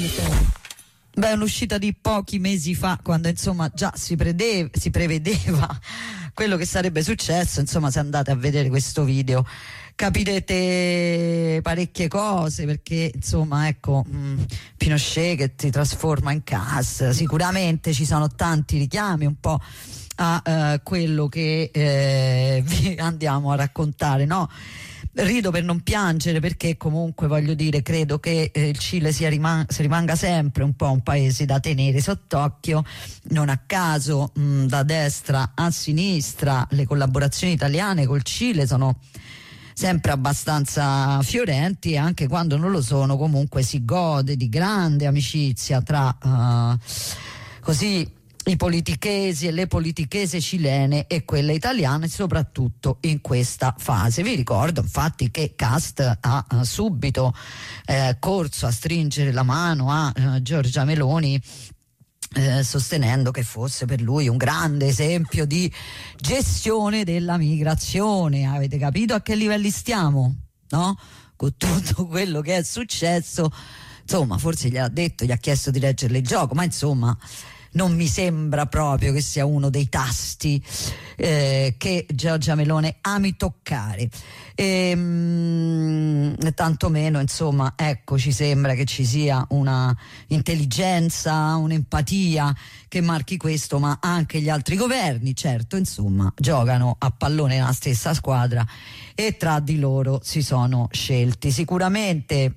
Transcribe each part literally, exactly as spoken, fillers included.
Beh, è un'uscita di pochi mesi fa, quando insomma già si, prede- si prevedeva quello che sarebbe successo. Insomma, se andate a vedere questo video capirete parecchie cose, perché insomma ecco, mh, Pinochet che ti trasforma in gas, sicuramente ci sono tanti richiami un po' a uh, quello che eh, vi andiamo a raccontare, no? Rido per non piangere, perché comunque voglio dire, credo che eh, il Cile sia riman- si rimanga sempre un po' un paese da tenere sott'occhio. Non a caso mh, da destra a sinistra le collaborazioni italiane col Cile sono sempre abbastanza fiorenti, e anche quando non lo sono comunque si gode di grande amicizia tra uh, così i politichesi e le politichese cilene e quelle italiane, soprattutto in questa fase. Vi ricordo infatti che Cast ha uh, subito eh, corso a stringere la mano a uh, Giorgia Meloni, eh, sostenendo che fosse per lui un grande esempio di gestione della migrazione. Avete capito a che livelli stiamo, no? Con tutto quello che è successo, insomma, forse gli ha detto, gli ha chiesto di leggerle il gioco, ma insomma non mi sembra proprio che sia uno dei tasti eh, che Giorgia Meloni ami toccare. E, mh, tantomeno, insomma, ecco, ci sembra che ci sia una intelligenza, un'empatia che marchi questo, ma anche gli altri governi, certo, insomma, giocano a pallone nella stessa squadra e tra di loro si sono scelti. Sicuramente,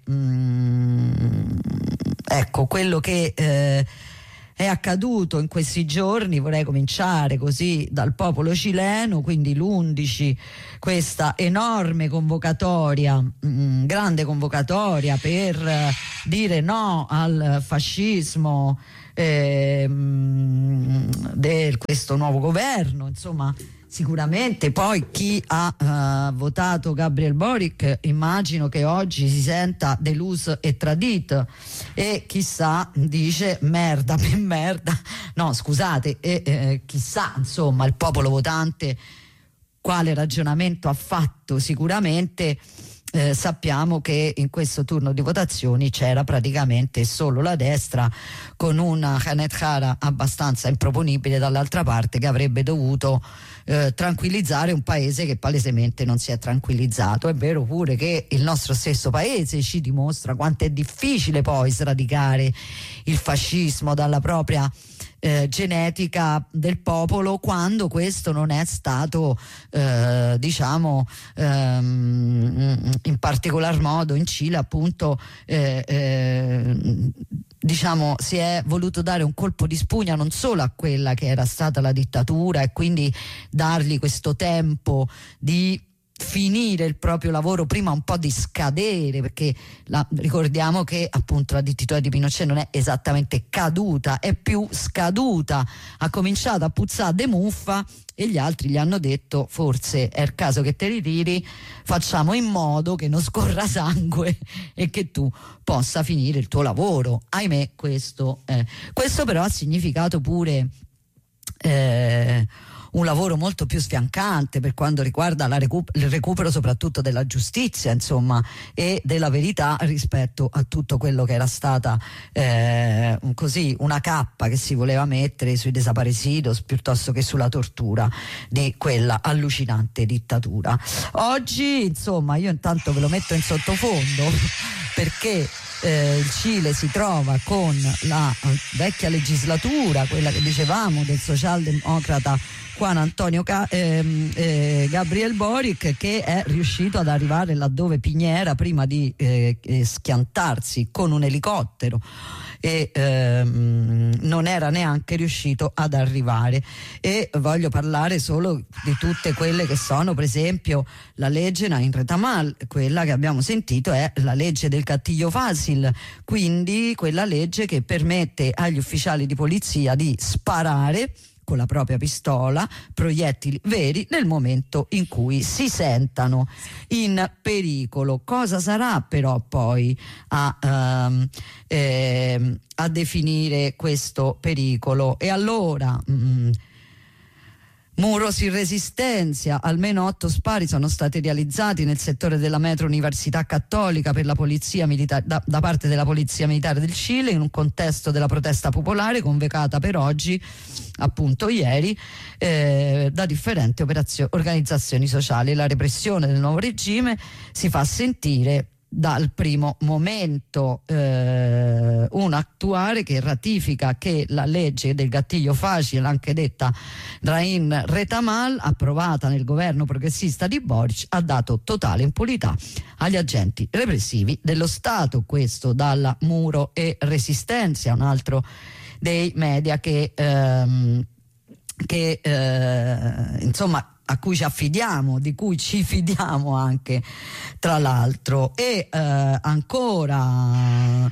mh, ecco, quello che eh, è accaduto in questi giorni, vorrei cominciare così dal popolo cileno, quindi l'undici, questa enorme convocatoria, mh, grande convocatoria per eh, dire no al fascismo eh, di questo nuovo governo, insomma. Sicuramente poi chi ha uh, votato Gabriel Boric immagino che oggi si senta deluso e tradito, e chissà, dice merda per merda, no scusate, e eh, chissà insomma il popolo votante quale ragionamento ha fatto. Sicuramente eh, sappiamo che in questo turno di votazioni c'era praticamente solo la destra, con una Khanet Kara abbastanza improponibile dall'altra parte, che avrebbe dovuto Eh, tranquillizzare un paese che palesemente non si è tranquillizzato. È vero pure che il nostro stesso paese ci dimostra quanto è difficile poi sradicare il fascismo dalla propria eh, genetica del popolo, quando questo non è stato eh, diciamo ehm, in particolar modo in Cile, appunto eh, eh, diciamo si è voluto dare un colpo di spugna non solo a quella che era stata la dittatura, e quindi dargli questo tempo di finire il proprio lavoro, prima un po' di scadere, perché la, ricordiamo che appunto la dittatura di Pinochet non è esattamente caduta, è più scaduta, ha cominciato a puzzare de muffa e gli altri gli hanno detto forse è il caso che te ritiri, facciamo in modo che non scorra sangue e che tu possa finire il tuo lavoro. Ahimè, questo è. Questo però ha significato pure eh, un lavoro molto più sfiancante per quanto riguarda la recu- il recupero soprattutto della giustizia, insomma, e della verità rispetto a tutto quello che era stata eh, così una cappa che si voleva mettere sui desaparecidos piuttosto che sulla tortura di quella allucinante dittatura. Oggi, insomma, io intanto ve lo metto in sottofondo perché Eh, il Cile si trova con la eh, vecchia legislatura, quella che dicevamo del socialdemocrata Juan Antonio Ca- ehm, eh, Gabriel Boric, che è riuscito ad arrivare laddove Piñera, prima di eh, eh, schiantarsi con un elicottero, e ehm, non era neanche riuscito ad arrivare. E voglio parlare solo di tutte quelle che sono, per esempio, la legge Nain Retamal, quella che abbiamo sentito è la legge del Gatillo Fácil, quindi quella legge che permette agli ufficiali di polizia di sparare con la propria pistola proiettili veri nel momento in cui si sentano in pericolo. Cosa sarà però poi a, um, eh, a definire questo pericolo? E allora mh, Muro si resistenzia, almeno otto spari sono stati realizzati nel settore della metro Università Cattolica per la polizia militare, da, da parte della Polizia Militare del Cile, in un contesto della protesta popolare convocata per oggi, appunto ieri, eh, da differenti operazio- organizzazioni sociali. La repressione del nuovo regime si fa sentire dal primo momento, eh, un attuale che ratifica che la legge del gatillo facile, anche detta Rain Retamal, approvata nel governo progressista di Boric, ha dato totale impunità agli agenti repressivi dello Stato. Questo dalla Muro e Resistenza, un altro dei media che, ehm, che eh, insomma a cui ci affidiamo, di cui ci fidiamo anche, tra l'altro. E eh, ancora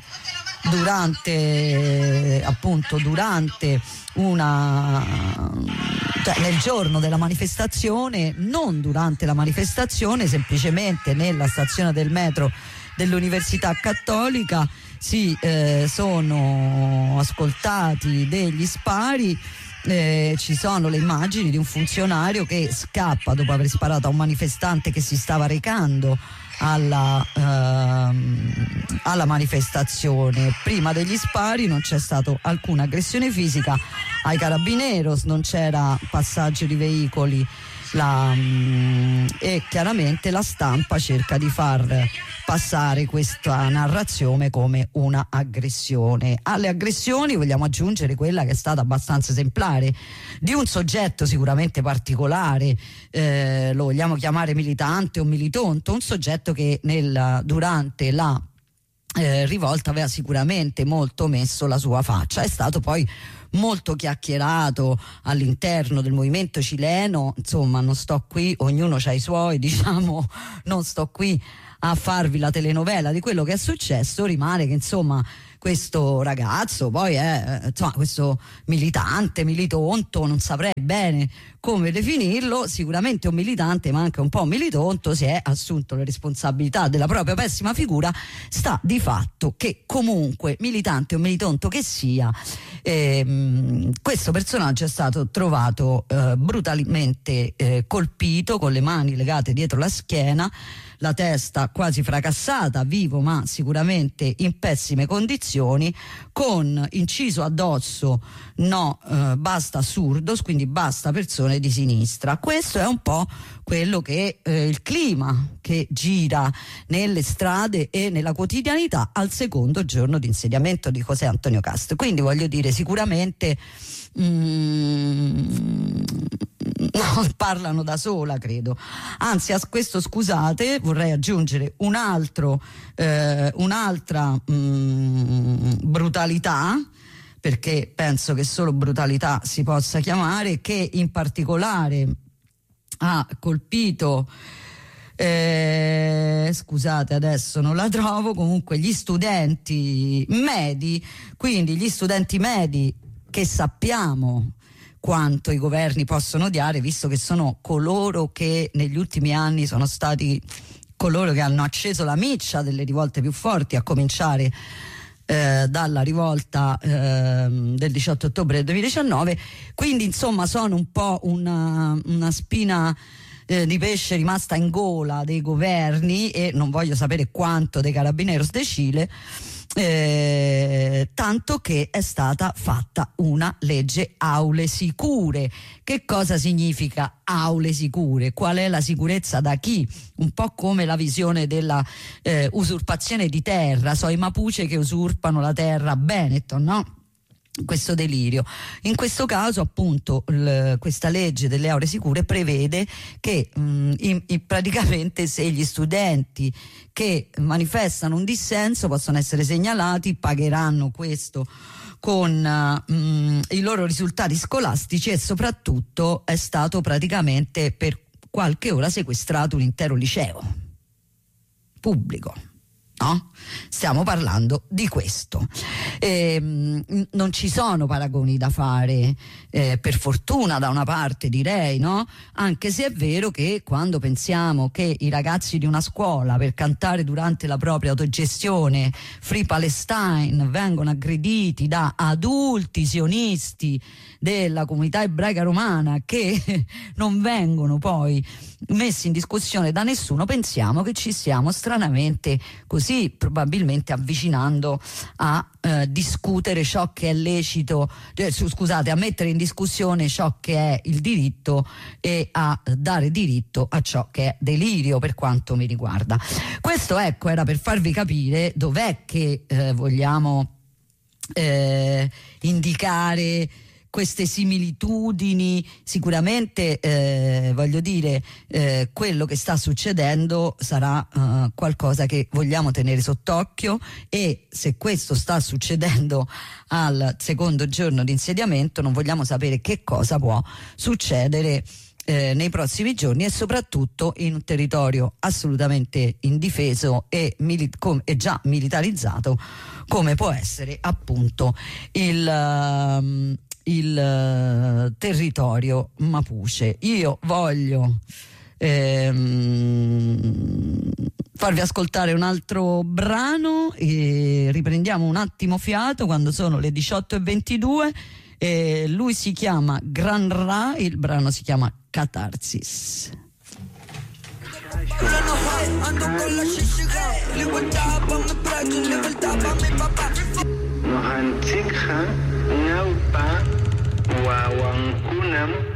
durante appunto durante una cioè nel giorno della manifestazione, non durante la manifestazione, semplicemente nella stazione del metro dell'Università Cattolica si eh, sono ascoltati degli spari. Eh, ci sono le immagini di un funzionario che scappa dopo aver sparato a un manifestante che si stava recando alla, ehm, alla manifestazione. Prima degli spari non c'è stata alcuna aggressione fisica ai carabineros, non c'era passaggio di veicoli, la, mh, e chiaramente la stampa cerca di far passare questa narrazione come una aggressione. Alle aggressioni vogliamo aggiungere quella che è stata abbastanza esemplare di un soggetto sicuramente particolare, eh, lo vogliamo chiamare militante o militonto, un soggetto che nel, durante la eh, rivolta aveva sicuramente molto messo la sua faccia. È stato poi molto chiacchierato all'interno del movimento cileno, insomma non sto qui, ognuno c'ha i suoi, diciamo, non sto qui a farvi la telenovela di quello che è successo. Rimane che insomma questo ragazzo poi è insomma questo militante, militonto, non saprei bene come definirlo, sicuramente un militante ma anche un po' militonto, si è assunto le responsabilità della propria pessima figura. Sta di fatto che comunque, militante o militonto che sia, ehm, questo personaggio è stato trovato eh, brutalmente eh, colpito, con le mani legate dietro la schiena, la testa quasi fracassata, vivo ma sicuramente in pessime condizioni, con inciso addosso no, eh, basta surdos, quindi basta persone di sinistra. Questo è un po' quello che eh, il clima che gira nelle strade e nella quotidianità al secondo giorno di insediamento di José Antonio Cast. Quindi voglio dire, sicuramente mm, no, parlano da sola, credo. Anzi, a questo, scusate, vorrei aggiungere un altro, eh, un'altra mh, brutalità, perché penso che solo brutalità si possa chiamare, che in particolare ha colpito, eh, scusate adesso non la trovo, comunque gli studenti medi, quindi gli studenti medi che sappiamo quanto i governi possono odiare, visto che sono coloro che negli ultimi anni sono stati coloro che hanno acceso la miccia delle rivolte più forti, a cominciare eh, dalla rivolta eh, del diciotto ottobre del duemiladiciannove. Quindi insomma sono un po' una, una spina eh, di pesce rimasta in gola dei governi, e non voglio sapere quanto dei Carabineros de Cile. Eh, tanto che è stata fatta una legge aule sicure. Che cosa significa aule sicure? Qual è la sicurezza da chi? Un po' come la visione della eh, usurpazione di terra, so i Mapuche che usurpano la terra a Benetton, no? Questo delirio. In questo caso appunto l, questa legge delle aule sicure prevede che mh, in, in, praticamente se gli studenti che manifestano un dissenso possono essere segnalati, pagheranno questo con mh, i loro risultati scolastici, e soprattutto è stato praticamente per qualche ora sequestrato un intero liceo pubblico. No? Stiamo parlando di questo. Eh, non ci sono paragoni da fare, eh, per fortuna da una parte direi, no? Anche se è vero che quando pensiamo che i ragazzi di una scuola per cantare durante la propria autogestione Free Palestine vengono aggrediti da adulti sionisti della comunità ebraica romana che non vengono poi messi in discussione da nessuno, pensiamo che ci stiamo stranamente così probabilmente avvicinando a eh, discutere ciò che è lecito, eh, scusate, a mettere in discussione ciò che è il diritto e a dare diritto a ciò che è delirio, per quanto mi riguarda. Questo, ecco, era per farvi capire dov'è che eh, vogliamo eh, indicare queste similitudini. Sicuramente eh, voglio dire eh, quello che sta succedendo sarà eh, qualcosa che vogliamo tenere sott'occhio, e se questo sta succedendo al secondo giorno di insediamento non vogliamo sapere che cosa può succedere eh, nei prossimi giorni, e soprattutto in un territorio assolutamente indifeso e, mili- com- e già militarizzato come può essere appunto il um, il uh, territorio Mapuche. Io voglio ehm, farvi ascoltare un altro brano e riprendiamo un attimo fiato quando sono le diciotto e ventidue. E lui si chiama Gran Ra, il brano si chiama Catarsis. Nohantikha Naupa Wawangkunam